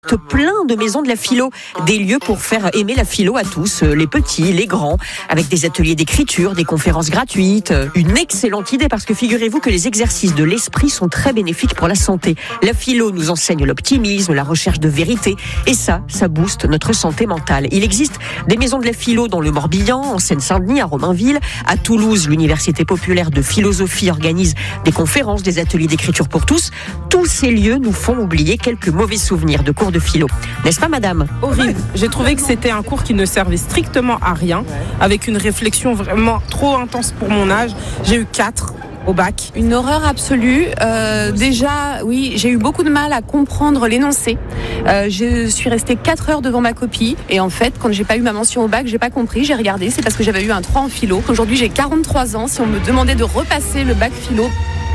Plein de maisons de la philo, des lieux pour faire aimer la philo à tous, les petits, les grands, avec des ateliers d'écriture, des conférences gratuites. Une excellente idée parce que figurez-vous que les exercices de l'esprit sont très bénéfiques pour la santé. La philo nous enseigne l'optimisme, la recherche de vérité et ça booste notre santé mentale. Il existe des maisons de la philo dans le Morbihan, en Seine-Saint-Denis, à Romainville, à Toulouse, l'Université populaire de philosophie organise des conférences, des ateliers d'écriture pour tous. Tous ces lieux nous font oublier quelques mauvais souvenirs de cours de philo. N'est-ce pas, madame ? Horrible. J'ai trouvé que c'était un cours qui ne servait strictement à rien, avec une réflexion vraiment trop intense pour mon âge. J'ai eu 4 au bac. Une horreur absolue. Déjà, oui, j'ai eu beaucoup de mal à comprendre l'énoncé. Je suis restée 4 heures devant ma copie et en fait, quand j'ai pas eu ma mention au bac, j'ai pas compris, j'ai regardé, c'est parce que j'avais eu un 3 en philo. Aujourd'hui, j'ai 43 ans. Si on me demandait de repasser le bac philo,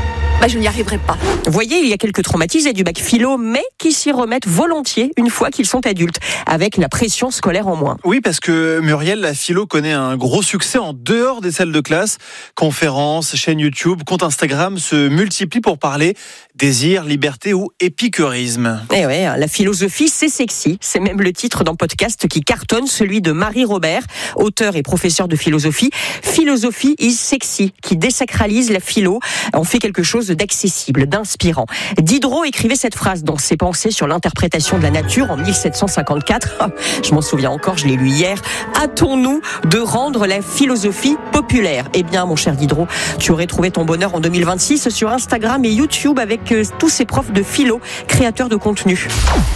je n'y arriverai pas. Vous voyez, il y a quelques traumatisés du bac philo, mais qui s'y remettent volontiers une fois qu'ils sont adultes, avec la pression scolaire en moins. Oui, parce que Muriel, la philo connaît un gros succès en dehors des salles de classe. Conférences, chaînes YouTube, compte Instagram se multiplient pour parler désir, liberté ou épicurisme. Eh ouais, la philosophie, c'est sexy. C'est même le titre d'un podcast qui cartonne, celui de Marie Robert, auteur et professeur de philosophie. Philosophie is sexy, qui désacralise la philo. On fait quelque chose d'accessible, d'inspirant. Diderot écrivait cette phrase dans ses pensées sur l'interprétation de la nature en 1754. Je m'en souviens encore, je l'ai lu hier. Hâtons-nous de rendre la philosophie populaire. Eh bien, mon cher Diderot, tu aurais trouvé ton bonheur en 2026 sur Instagram et YouTube avec tous ces profs de philo, créateurs de contenu.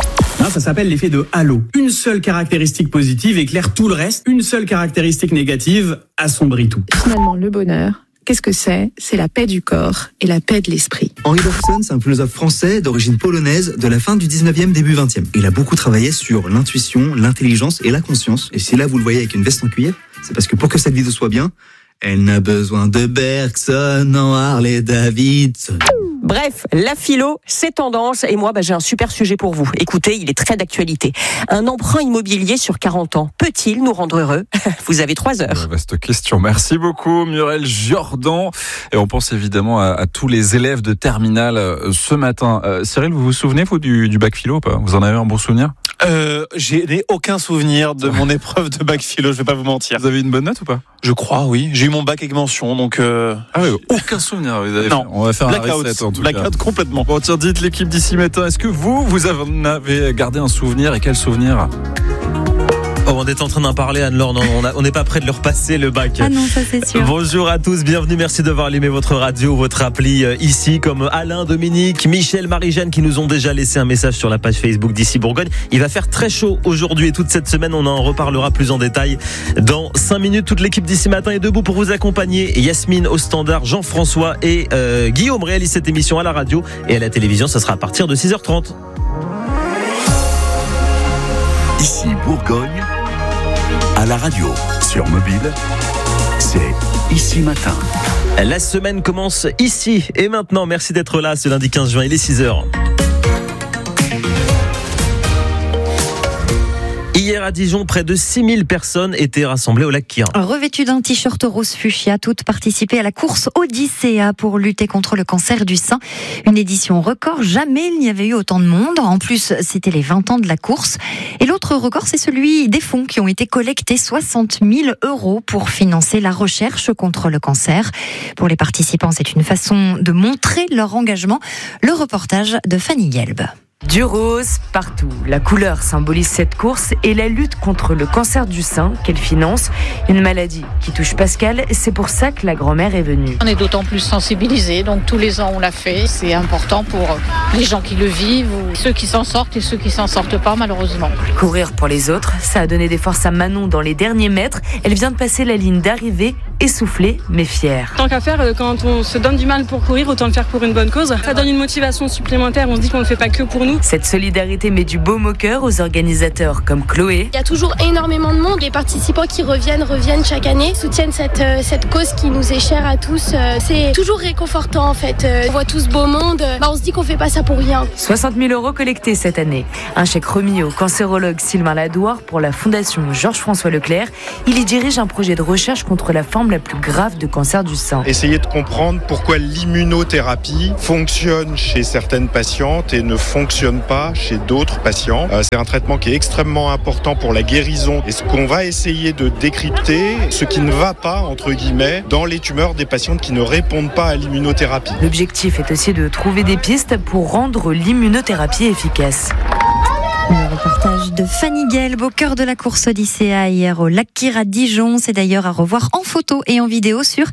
Ça s'appelle l'effet de halo. Une seule caractéristique positive éclaire tout le reste. Une seule caractéristique négative assombrit tout. Finalement, le bonheur, qu'est-ce que c'est ? C'est la paix du corps et la paix de l'esprit. Henri Bergson, c'est un philosophe français d'origine polonaise de la fin du 19e, début 20e. Il a beaucoup travaillé sur l'intuition, l'intelligence et la conscience. Et si là, vous le voyez avec une veste en cuir, c'est parce que pour que cette vidéo soit bien, elle n'a besoin de Bergson en Harley Davidson. Bref, la philo, c'est tendance et moi, j'ai un super sujet pour vous. Écoutez, il est très d'actualité. Un emprunt immobilier sur 40 ans, peut-il nous rendre heureux ? Vous avez 3 heures. Vaste question. Merci beaucoup, Muriel Jordan. Et on pense évidemment à tous les élèves de terminale ce matin. Cyril, vous vous souvenez, vous, du bac philo ou pas ? Vous en avez un bon souvenir ? Je n'ai aucun souvenir de mon épreuve de bac philo, je vais pas vous mentir. Vous avez une bonne note ou pas ? Je crois, oui. J'ai eu mon bac avec mention, donc... Ah oui, aucun souvenir. Vous avez non. Fait. On va faire un reset en tout cas. Blackout complètement. Bon, tiens, dites l'équipe d'ici matin, est-ce que vous en avez gardé un souvenir et quel souvenir ? On est en train d'en parler, Anne-Laure. Non, on n'est pas près de leur passer le bac. Ah non, ça c'est sûr. Bonjour à tous, bienvenue. Merci d'avoir allumé votre radio, votre appli ici, comme Alain, Dominique, Michel, Marie-Jeanne qui nous ont déjà laissé un message sur la page Facebook d'Ici Bourgogne. Il va faire très chaud aujourd'hui et toute cette semaine, on en reparlera plus en détail dans 5 minutes. Toute l'équipe d'Ici Matin est debout pour vous accompagner. Yasmine au standard, Jean-François et Guillaume réalisent cette émission à la radio et à la télévision. Ça sera à partir de 6h30. Ici Bourgogne. À la radio, sur mobile, c'est Ici Matin. La semaine commence ici et maintenant. Merci d'être là ce lundi 15 juin, il est 6h. Hier à Dijon, près de 6000 personnes étaient rassemblées au lac Kyra. Revêtues d'un t-shirt rose fuchsia, toutes participaient à la course Odyssea pour lutter contre le cancer du sein. Une édition record, jamais il n'y avait eu autant de monde. En plus, c'était les 20 ans de la course. Et l'autre record, c'est celui des fonds qui ont été collectés, 60 000 € pour financer la recherche contre le cancer. Pour les participants, c'est une façon de montrer leur engagement. Le reportage de Fanny Gelb. Du rose partout. La couleur symbolise cette course et la lutte contre le cancer du sein qu'elle finance. Une maladie qui touche Pascal, c'est pour ça que la grand-mère est venue. On est d'autant plus sensibilisés, donc tous les ans on l'a fait. C'est important pour les gens qui le vivent, ou ceux qui s'en sortent et ceux qui s'en sortent pas malheureusement. Courir pour les autres, ça a donné des forces à Manon dans les derniers mètres. Elle vient de passer la ligne d'arrivée, essoufflée mais fière. Tant qu'à faire, quand on se donne du mal pour courir, autant le faire pour une bonne cause. Ça donne une motivation supplémentaire, on se dit qu'on ne le fait pas que pour nous. Cette solidarité met du baume au cœur aux organisateurs comme Chloé. Il y a toujours énormément de monde. Les participants qui reviennent chaque année, soutiennent cette cause qui nous est chère à tous. C'est toujours réconfortant en fait. On voit tout ce beau monde. On se dit qu'on fait pas ça pour rien. 60 000 € collectés cette année. Un chèque remis au cancérologue Sylvain Ladouard pour la fondation Georges-François Leclerc. Il y dirige un projet de recherche contre la forme forme la plus grave de cancer du sein. Essayer de comprendre pourquoi l'immunothérapie fonctionne chez certaines patientes et ne fonctionne pas chez d'autres patients. C'est un traitement qui est extrêmement important pour la guérison et ce qu'on va essayer de décrypter, ce qui ne va pas, entre guillemets, dans les tumeurs des patientes qui ne répondent pas à l'immunothérapie. L'objectif est aussi de trouver des pistes pour rendre l'immunothérapie efficace. Le reportage de Fanny Gelb au cœur de la course Odyssea hier au Lac Kyr à Dijon. C'est d'ailleurs à revoir en photo et en vidéo sur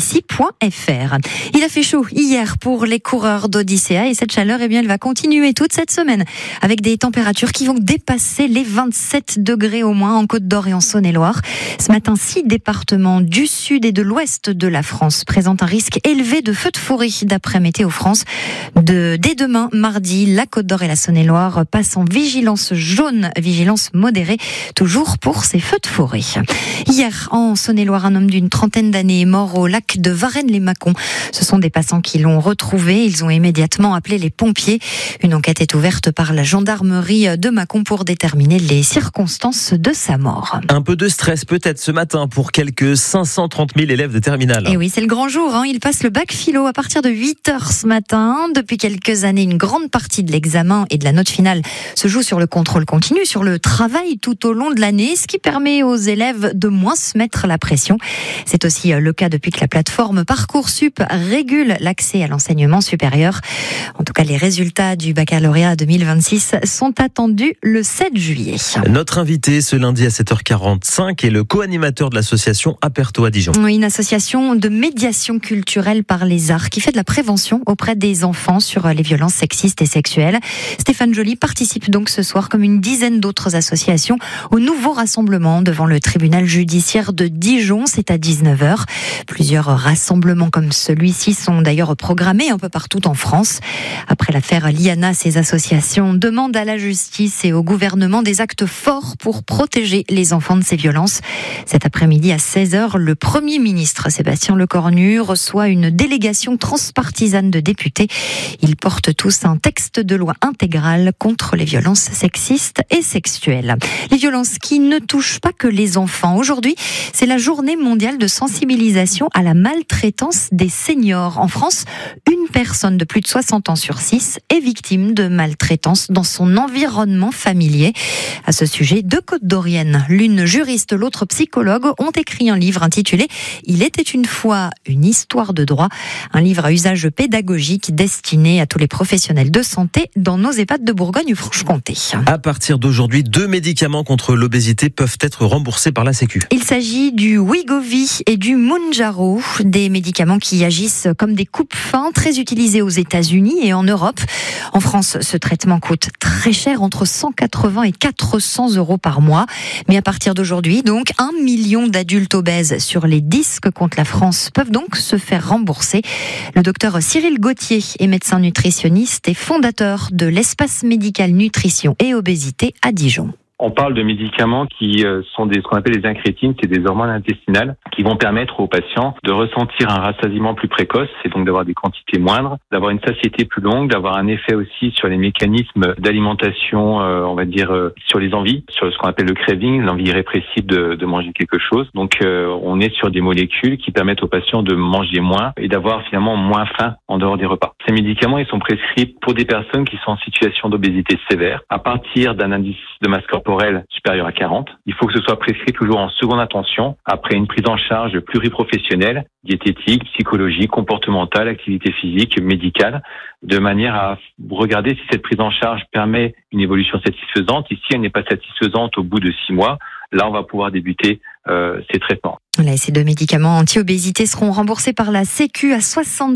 ici.fr. Il a fait chaud hier pour les coureurs d'Odyssea et cette chaleur, elle va continuer toute cette semaine avec des températures qui vont dépasser les 27 degrés au moins en Côte d'Or et en Saône-et-Loire. Ce matin, 6 départements du sud et de l'ouest de la France présentent un risque élevé de feux de forêt d'après Météo France. Dès demain, mardi, la Côte d'Or et la Saône-et-Loire passent en vigilance jaune, vigilance modérée, toujours pour ces feux de forêt. Hier, en Saône-et-Loire, un homme d'une trentaine d'années est mort au lac de Varennes-les-Mâcons. Ce sont des passants qui l'ont retrouvé. Ils ont immédiatement appelé les pompiers. Une enquête est ouverte par la gendarmerie de Mâcon pour déterminer les circonstances de sa mort. Un peu de stress peut-être ce matin pour quelques 530 000 élèves de terminale. Et oui, c'est le grand jour. Ils passent le bac philo à partir de 8h ce matin. Depuis quelques années, une grande partie de l'examen et de la note finale se joue sur le contrôle continu, sur le travail tout au long de l'année, ce qui permet aux élèves de moins se mettre la pression. C'est aussi le cas depuis que la plateforme Parcoursup régule l'accès à l'enseignement supérieur. En tout cas, les résultats du baccalauréat 2026 sont attendus le 7 juillet. Notre invité ce lundi à 7h45 est le co-animateur de l'association Aperto à Dijon. Oui, une association de médiation culturelle par les arts qui fait de la prévention auprès des enfants sur les violences sexistes et sexuelles. Stéphane Joly participe donc ce soir comme une dizaine d'autres associations au nouveau rassemblement devant le tribunal judiciaire de Dijon. C'est à 19h. Plusieurs rassemblements comme celui-ci sont d'ailleurs programmés un peu partout en France. Après l'affaire Liana, ces associations demandent à la justice et au gouvernement des actes forts pour protéger les enfants de ces violences. Cet après-midi à 16h, le Premier ministre Sébastien Lecornu reçoit une délégation transpartisane de députés. Ils portent tous un texte de loi intégral contre les violences sexistes et sexuelles. Les violences qui ne touchent pas que les enfants. Aujourd'hui, c'est la journée mondiale de sensibilisation à la maltraitance des seniors. En France, une personne de plus de 60 ans sur 6 est victime de maltraitance dans son environnement familier. À ce sujet, deux côte-d'oriennes, l'une juriste, l'autre psychologue, ont écrit un livre intitulé « Il était une fois une histoire de droit », un livre à usage pédagogique destiné à tous les professionnels de santé dans nos EHPAD de Bourgogne-Franche-Comté. À partir d'aujourd'hui, 2 médicaments contre l'obésité peuvent être remboursés par la Sécu. Il s'agit du Wegovy et du Mounjaro, des médicaments qui agissent comme des coupes-faim, très utilisés aux États-Unis et en Europe. En France, ce traitement coûte très cher, entre 180 et 400 euros par mois. Mais à partir d'aujourd'hui, donc, 1 million d'adultes obèses sur les 10 que compte la France peuvent donc se faire rembourser. Le docteur Cyril Gauthier est médecin nutritionniste et fondateur de l'espace médical nutrition et obésité à Dijon. On parle de médicaments qui sont ce qu'on appelle des incrétines, c'est des hormones intestinales qui vont permettre aux patients de ressentir un rassasiement plus précoce, c'est donc d'avoir des quantités moindres, d'avoir une satiété plus longue, d'avoir un effet aussi sur les mécanismes d'alimentation, on va dire sur les envies, sur ce qu'on appelle le craving, l'envie irrépressible de manger quelque chose. Donc on est sur des molécules qui permettent aux patients de manger moins et d'avoir finalement moins faim en dehors des repas. Ces médicaments, ils sont prescrits pour des personnes qui sont en situation d'obésité sévère à partir d'un indice de masse corporelle supérieur à 40. Il faut que ce soit prescrit toujours en seconde intention, après une prise en charge pluriprofessionnelle, diététique, psychologique, comportementale, activité physique, médicale, de manière à regarder si cette prise en charge permet une évolution satisfaisante. Et si elle n'est pas satisfaisante au bout de 6 mois, là on va pouvoir débuter ces traitements. Là, ces 2 médicaments anti-obésité seront remboursés par la Sécu à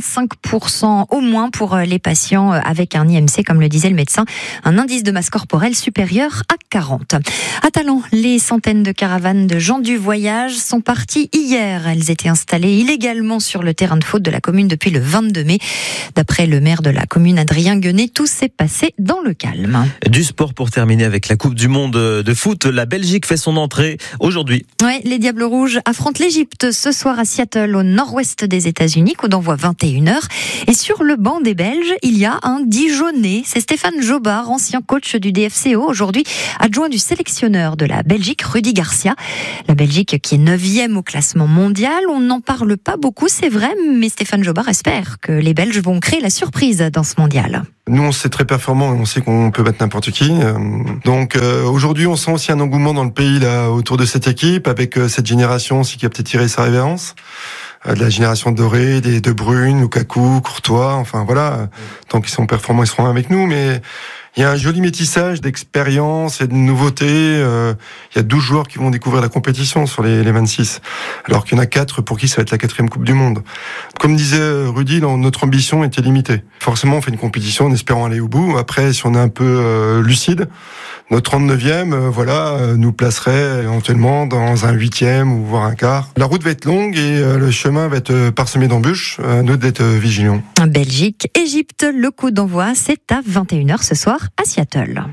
65% au moins pour les patients avec un IMC, comme le disait le médecin, un indice de masse corporelle supérieur à 40. À Talent, les centaines de caravanes de gens du voyage sont parties hier. Elles étaient installées illégalement sur le terrain de foot de la commune depuis le 22 mai. D'après le maire de la commune, Adrien Guenet, tout s'est passé dans le calme. Du sport pour terminer avec la Coupe du Monde de foot. La Belgique fait son entrée aujourd'hui. Ouais, les Diables Rouges affrontent affronte l'Égypte ce soir à Seattle, au nord-ouest des États-Unis, coup d'envoi 21h. Et sur le banc des Belges, il y a un Dijonais. C'est Stéphane Jobard, ancien coach du DFCO, aujourd'hui adjoint du sélectionneur de la Belgique, Rudy Garcia. La Belgique qui est 9e au classement mondial. On n'en parle pas beaucoup, c'est vrai, mais Stéphane Jobard espère que les Belges vont créer la surprise dans ce mondial. Nous, on sait très performant et on sait qu'on peut battre n'importe qui. Donc aujourd'hui, on sent aussi un engouement dans le pays là autour de cette équipe, avec cette génération aussi qui a peut-être tiré sa révérence. De la génération dorée, des De Bruyne, Lukaku, Courtois, enfin voilà. Tant qu'ils sont performants, ils seront avec nous, mais il y a un joli métissage d'expérience et de nouveautés. Il y a 12 joueurs qui vont découvrir la compétition sur les 26, alors qu'il y en a 4 pour qui ça va être la 4e Coupe du Monde. Comme disait Rudy, notre ambition était limitée. Forcément, on fait une compétition en espérant aller au bout. Après, si on est un peu lucide, notre 39e, nous placerait éventuellement dans un 8e ou voire un quart. La route va être longue et le chemin va être parsemé d'embûches. À nous d'être vigilants. Belgique, Égypte, le coup d'envoi, c'est à 21h ce soir à Seattle.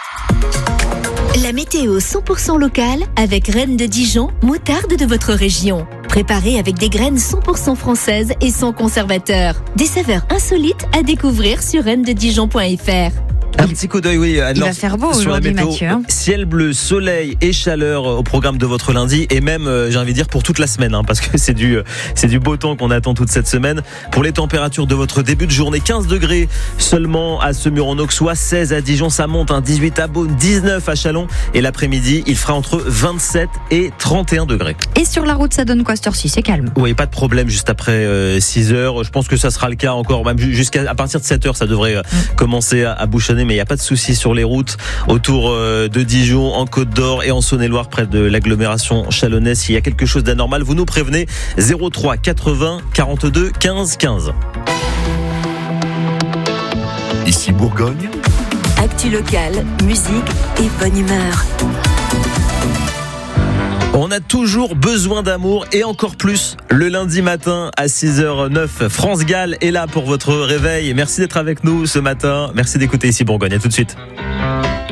La météo 100% locale avec Reine de Dijon, moutarde de votre région. Préparée avec des graines 100% françaises et sans conservateur. Des saveurs insolites à découvrir sur reinededijon.fr. Un petit coup d'œil, oui, il va faire beau sur la météo. Mathieu. Ciel bleu, soleil et chaleur au programme de votre lundi et même, j'ai envie de dire, pour toute la semaine, parce que c'est du beau temps qu'on attend toute cette semaine. Pour les températures de votre début de journée, 15 degrés seulement à Semur-en-Auxois, 16 à Dijon, ça monte, 18 à Beaune, 19 à Châlons et l'après-midi, il fera entre 27 et 31 degrés. Et sur la route, ça donne quoi cette heure-ci? C'est calme. Oui, pas de problème juste après 6 heures. Je pense que ça sera le cas encore, même à partir de 7 heures, ça devrait commencer à bouchonner. Mais il n'y a pas de souci sur les routes autour de Dijon, en Côte d'Or et en Saône-et-Loire, près de l'agglomération chalonnaise. S'il y a quelque chose d'anormal, vous nous prévenez. 03 80 42 15 15. Ici Bourgogne. Actu locale, musique et bonne humeur. On a toujours besoin d'amour et encore plus le lundi matin à 6h09. France Gall est là pour votre réveil. Merci d'être avec nous ce matin. Merci d'écouter Ici Bourgogne. À tout de suite.